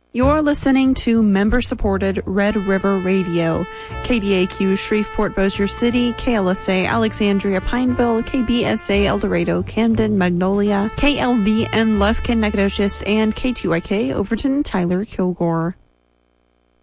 You're listening to member-supported Red River Radio, KDAQ Shreveport Bossier City, KLSA Alexandria Pineville, KBSA El Dorado Camden Magnolia, KLVN Lufkin Nacogdoches, and K2YK Overton Tyler Kilgore.